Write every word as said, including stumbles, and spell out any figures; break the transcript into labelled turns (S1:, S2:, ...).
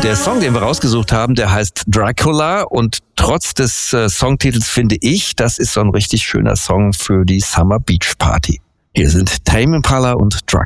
S1: Der Song, den wir rausgesucht haben, der heißt Dracula und trotz des äh, Songtitels finde ich, das ist so ein richtig schöner Song für die Summer Beach Party. Hier sind Tame Impala und Dracula.